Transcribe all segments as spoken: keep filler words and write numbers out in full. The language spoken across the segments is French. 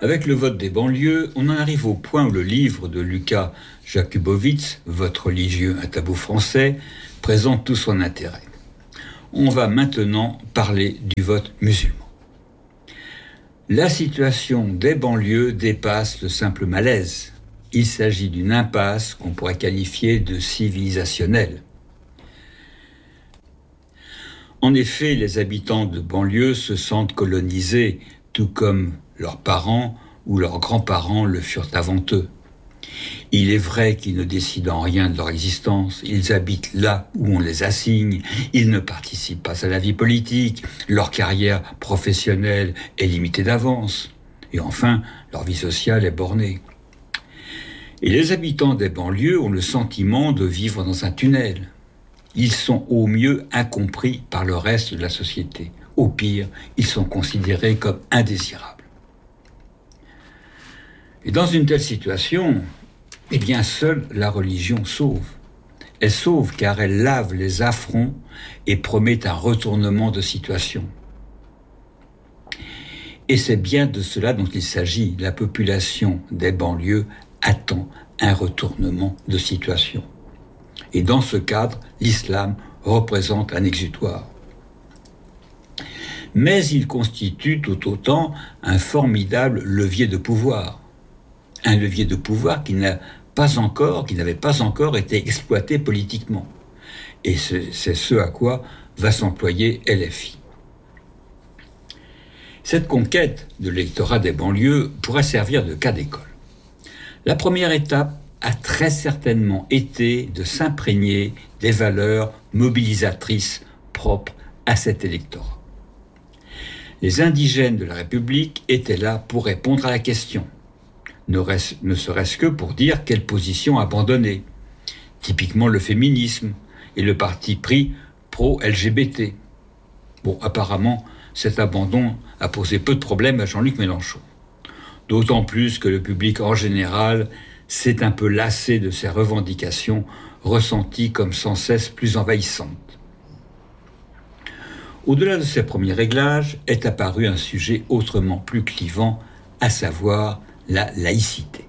Avec le vote des banlieues, on en arrive au point où le livre de Lucas Jakubowicz, « Vote religieux, un tabou français », présente tout son intérêt. On va maintenant parler du vote musulman. La situation des banlieues dépasse le simple malaise. Il s'agit d'une impasse qu'on pourrait qualifier de civilisationnelle. En effet, les habitants de banlieue se sentent colonisés, tout comme leurs parents ou leurs grands-parents le furent avant eux. Il est vrai qu'ils ne décident en rien de leur existence, ils habitent là où on les assigne, ils ne participent pas à la vie politique, leur carrière professionnelle est limitée d'avance, et enfin, leur vie sociale est bornée. Et les habitants des banlieues ont le sentiment de vivre dans un tunnel. Ils sont au mieux incompris par le reste de la société. Au pire, ils sont considérés comme indésirables. Et dans une telle situation, eh bien, seule la religion sauve. Elle sauve car elle lave les affronts et promet un retournement de situation. Et c'est bien de cela dont il s'agit. La population des banlieues attend un retournement de situation. Et dans ce cadre, l'islam représente un exutoire. Mais il constitue tout autant un formidable levier de pouvoir. Un levier de pouvoir qui n'a pas encore, qui n'avait pas encore été exploité politiquement. Et c'est, c'est ce à quoi va s'employer L F I. Cette conquête de l'électorat des banlieues pourrait servir de cas d'école. La première étape a très certainement été de s'imprégner des valeurs mobilisatrices propres à cet électorat. Les indigènes de la République étaient là pour répondre à la question. Ne, reste, ne serait-ce que pour dire quelle position abandonner. Typiquement le féminisme et le parti pris pro-L G B T. Bon, apparemment, cet abandon a posé peu de problèmes à Jean-Luc Mélenchon. D'autant plus que le public en général s'est un peu lassé de ces revendications ressenties comme sans cesse plus envahissantes. Au-delà de ces premiers réglages, est apparu un sujet autrement plus clivant, à savoir la laïcité.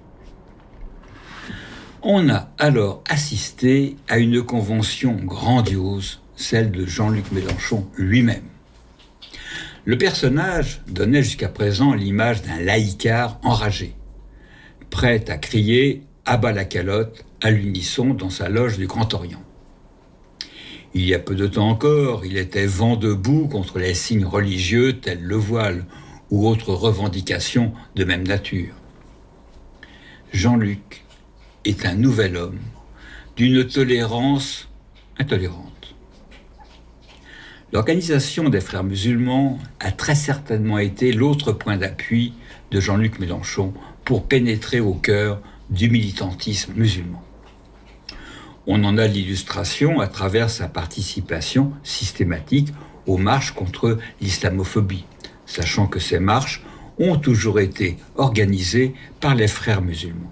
On a alors assisté à une convention grandiose, celle de Jean-Luc Mélenchon lui-même. Le personnage donnait jusqu'à présent l'image d'un laïcard enragé, prêt à crier « à bas la calotte » à l'unisson dans sa loge du Grand Orient. Il y a peu de temps encore, il était vent debout contre les signes religieux tels le voile ou autres revendications de même nature. Jean-Luc est un nouvel homme, d'une tolérance intolérante. L'organisation des frères musulmans a très certainement été l'autre point d'appui de Jean-Luc Mélenchon pour pénétrer au cœur du militantisme musulman. On en a l'illustration à travers sa participation systématique aux marches contre l'islamophobie, sachant que ces marches ont toujours été organisées par les frères musulmans.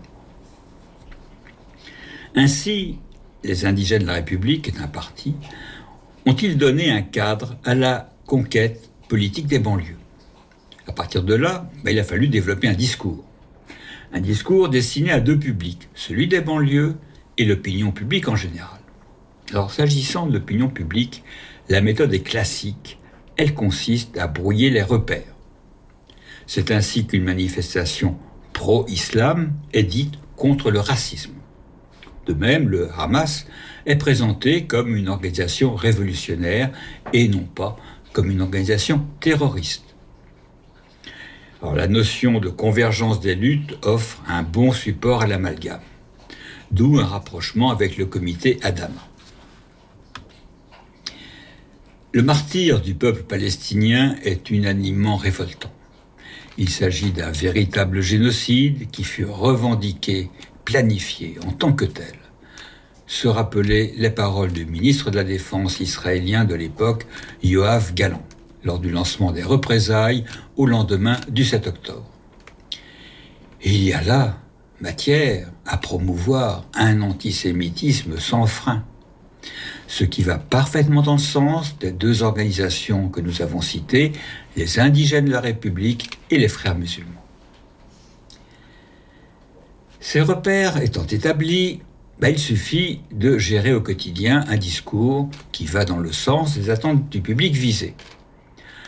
Ainsi, les indigènes de la République, est un parti, ont-ils donné un cadre à la conquête politique des banlieues. À partir de là, ben, il a fallu développer un discours. Un discours destiné à deux publics, celui des banlieues et l'opinion publique en général. Alors, s'agissant de l'opinion publique, la méthode est classique. Elle consiste à brouiller les repères. C'est ainsi qu'une manifestation pro-islam est dite contre le racisme. De même, le Hamas est présenté comme une organisation révolutionnaire et non pas comme une organisation terroriste. Alors, la notion de convergence des luttes offre un bon support à l'amalgame, d'où un rapprochement avec le comité Adama. Le martyre du peuple palestinien est unanimement révoltant. Il s'agit d'un véritable génocide qui fut revendiqué, planifié en tant que tel. Se rappeler les paroles du ministre de la Défense israélien de l'époque, Yoav Gallant, lors du lancement des représailles au lendemain du sept octobre. Et il y a là matière à promouvoir un antisémitisme sans frein, ce qui va parfaitement dans le sens des deux organisations que nous avons citées, les indigènes de la République et les frères musulmans. Ces repères étant établis, ben, il suffit de gérer au quotidien un discours qui va dans le sens des attentes du public visé.